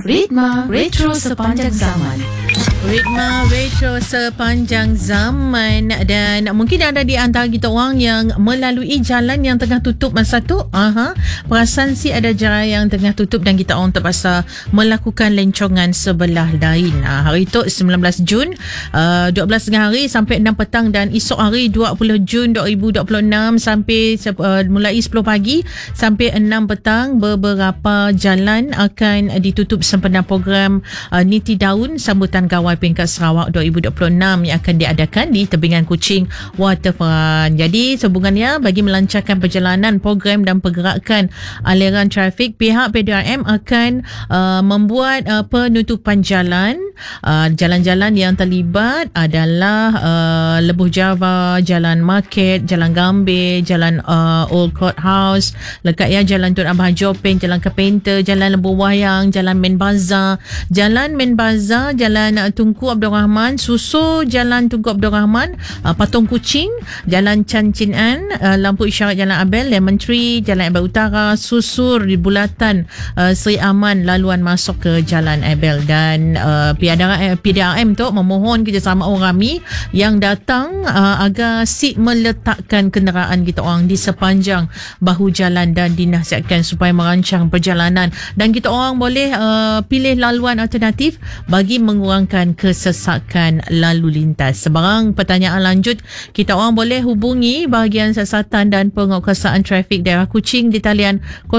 Ritma Retro Sepanjang Zaman. Ritma Retro Sepanjang Zaman. Dan mungkin ada di antara kita orang yang melalui jalan yang tengah tutup masa tu. Perasan si ada jalan yang tengah tutup dan kita orang terpaksa melakukan lencongan sebelah lain. Hari tu 19 Jun 12 tengah hari sampai 6 petang, dan esok hari 20 Jun 2026 sampai mulai 10 pagi sampai 6 petang beberapa jalan akan ditutup sempena program Niti Daun Sambutan Gawai Peringkat Sarawak 2026 yang akan diadakan di Tebingan Kuching Waterfront. Jadi sehubungannya bagi melancarkan perjalanan program dan pergerakan aliran trafik, pihak PDRM akan membuat penutupan jalan. Jalan-jalan yang terlibat adalah Lebuh Java, Jalan Market, Jalan Gambir, Jalan Old Court House, Jalan Tun Abah Jopeng, Jalan Carpenter, Jalan Lebuh Wayang, Jalan Main Bazar, Jalan Tunku Abdul Rahman, Susu Jalan Tunku Abdul Rahman, Patung Kuching, Jalan Chan Chin An, Lampu Isyarat Jalan Abel, Lemon Tree, Jalan Abel Utara, Susur di Bulatan Seri Aman, laluan masuk ke Jalan Abel. Dan PDRM tu memohon kerjasama orang ramai yang datang agar sip meletakkan kenderaan kita orang di sepanjang bahu jalan dan dinasihatkan supaya merancang perjalanan, dan kita orang boleh pilih laluan alternatif bagi mengurangkan kesesakan lalu lintas. Sebarang pertanyaan lanjut, kita orang boleh hubungi bahagian siasatan dan penguasaan trafik daerah Kuching di talian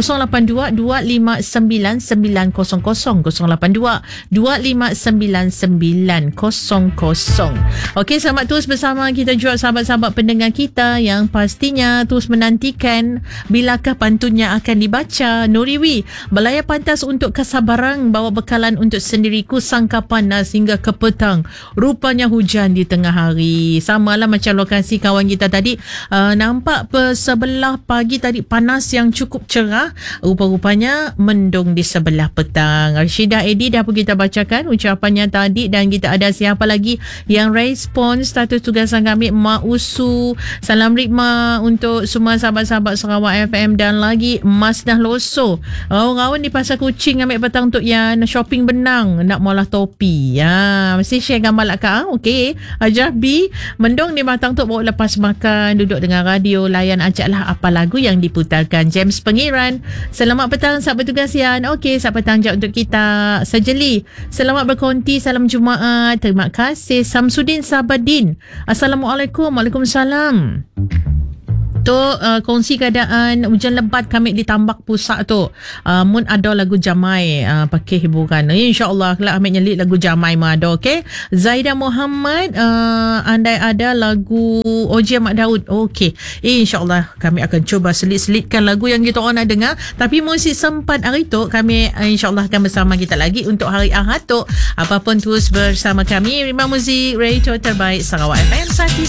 082-259-900, 082-259-900. Okey, selamat terus bersama kita juga sahabat-sahabat pendengar kita yang pastinya terus menantikan bilakah pantunnya akan dibaca. Nuriwi, Balaya Pantas untuk Kesabaran bawa bekalan untuk sendiriku sangka panas hingga ke petang. Rupanya hujan di tengah hari. Samalah macam lokasi kawan kita tadi. Nampak sebelah pagi tadi panas yang cukup cerah. Rupa-rupanya mendung di sebelah petang. Rashidah Edi dah pun kita bacakan ucapannya tadi, dan kita ada siapa lagi yang respon status tugasan kami. Mak Usu, salam Ritma untuk semua sahabat-sahabat Sarawak FM, dan lagi Mas Dah Loso. Rawan-rawan di Pasar Kuching ambil petang untuk yang shopping benang nak maulah topi. Mesti share gambar lah kak. Okey. Ajah B, mendung di matang tu bawa lepas makan, duduk dengan radio, layan ajaklah apa lagu yang diputarkan. James Pengiran, selamat petang sahabat bertugasian. Okey, selamat petang jawab untuk kita. Sejeli, selamat berkonti, salam Jumaat. Terima kasih. Samsudin Sabadin, Assalamualaikum. Waalaikumsalam. Tu kongsi keadaan hujan lebat kami di Tambak Pusat tu. Mun ada lagu Jamai pakai hiburan. InsyaAllah kelak ambil nyelit lagu Jamai mah ada. Okay. Zaida Muhammad, andai ada lagu Oji Ahmad Daud. Okay. InsyaAllah kami akan cuba selit-selitkan lagu yang kita orang nak dengar. Tapi mesti sempat hari tu kami insyaAllah akan bersama kita lagi untuk hari Ahad tu. Apapun terus bersama kami. Ritma Muzik Radio terbaik Sarawak FM.